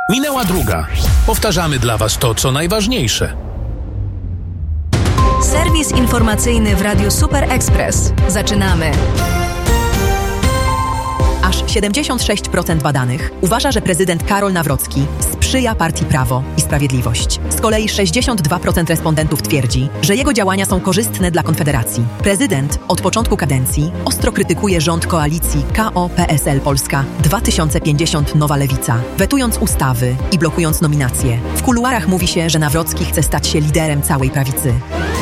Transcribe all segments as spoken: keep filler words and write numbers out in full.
Minęła druga. Powtarzamy dla Was to, co najważniejsze. Serwis informacyjny w Radiu Super Express. Zaczynamy. Aż siedemdziesiąt sześć procent badanych uważa, że prezydent Karol Nawrocki sprzyja partii Prawo i Sprawiedliwość. Z kolei sześćdziesiąt dwa procent respondentów twierdzi, że jego działania są korzystne dla Konfederacji. Prezydent od początku kadencji ostro krytykuje rząd koalicji K O P S L Polska dwa tysiące pięćdziesiąt Nowa Lewica, wetując ustawy i blokując nominacje. W kuluarach mówi się, że Nawrocki chce stać się liderem całej prawicy.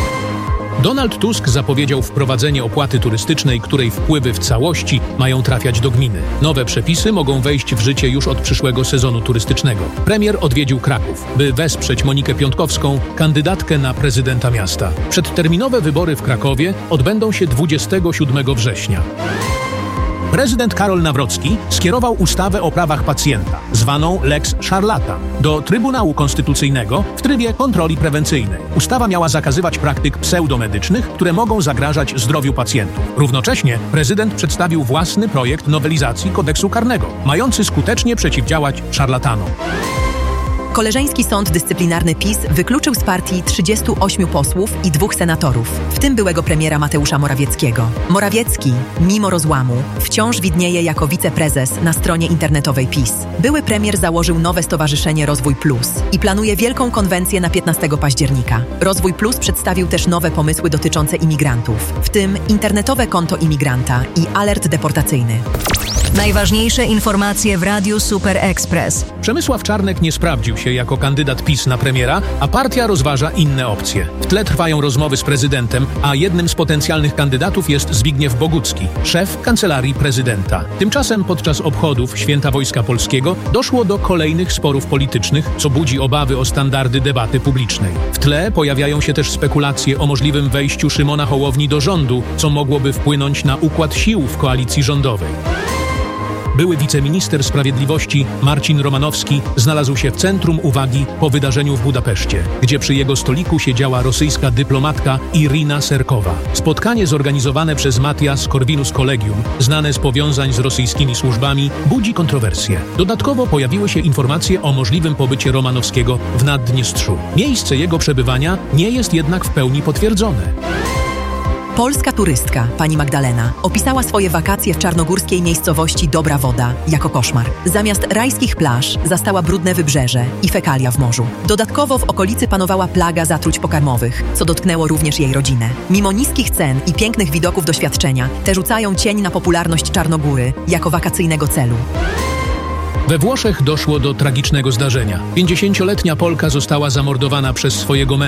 Donald Tusk zapowiedział wprowadzenie opłaty turystycznej, której wpływy w całości mają trafiać do gminy. Nowe przepisy mogą wejść w życie już od przyszłego sezonu turystycznego. Premier odwiedził Kraków, by wesprzeć Monikę Piątkowską, kandydatkę na prezydenta miasta. Przedterminowe wybory w Krakowie odbędą się dwudziestego siódmego września. Prezydent Karol Nawrocki skierował ustawę o prawach pacjenta, zwaną Lex Szarlatan, do Trybunału Konstytucyjnego w trybie kontroli prewencyjnej. Ustawa miała zakazywać praktyk pseudomedycznych, które mogą zagrażać zdrowiu pacjentów. Równocześnie prezydent przedstawił własny projekt nowelizacji kodeksu karnego, mający skutecznie przeciwdziałać szarlatanom. Koleżeński Sąd Dyscyplinarny PiS wykluczył z partii trzydziestu ośmiu posłów i dwóch senatorów, w tym byłego premiera Mateusza Morawieckiego. Morawiecki, mimo rozłamu, wciąż widnieje jako wiceprezes na stronie internetowej PiS. Były premier założył nowe stowarzyszenie Rozwój Plus i planuje wielką konwencję na piętnastego października. Rozwój Plus przedstawił też nowe pomysły dotyczące imigrantów, w tym internetowe konto imigranta i alert deportacyjny. Najważniejsze informacje w Radiu Super Express. Przemysław Czarnek nie sprawdził się jako kandydat PiS na premiera, a partia rozważa inne opcje. W tle trwają rozmowy z prezydentem, a jednym z potencjalnych kandydatów jest Zbigniew Bogucki, szef Kancelarii Prezydenta. Tymczasem podczas obchodów Święta Wojska Polskiego doszło do kolejnych sporów politycznych, co budzi obawy o standardy debaty publicznej. W tle pojawiają się też spekulacje o możliwym wejściu Szymona Hołowni do rządu, co mogłoby wpłynąć na układ sił w koalicji rządowej. Były wiceminister sprawiedliwości Marcin Romanowski znalazł się w centrum uwagi po wydarzeniu w Budapeszcie, gdzie przy jego stoliku siedziała rosyjska dyplomatka Irina Serkowa. Spotkanie zorganizowane przez Matias Corvinus Collegium, znane z powiązań z rosyjskimi służbami, budzi kontrowersje. Dodatkowo pojawiły się informacje o możliwym pobycie Romanowskiego w Naddniestrzu. Miejsce jego przebywania nie jest jednak w pełni potwierdzone. Polska turystka, pani Magdalena, opisała swoje wakacje w czarnogórskiej miejscowości Dobra Woda jako koszmar. Zamiast rajskich plaż zastała brudne wybrzeże i fekalia w morzu. Dodatkowo w okolicy panowała plaga zatruć pokarmowych, co dotknęło również jej rodzinę. Mimo niskich cen i pięknych widoków doświadczenia, te rzucają cień na popularność Czarnogóry jako wakacyjnego celu. We Włoszech doszło do tragicznego zdarzenia. pięćdziesięcioletnia Polka została zamordowana przez swojego męża.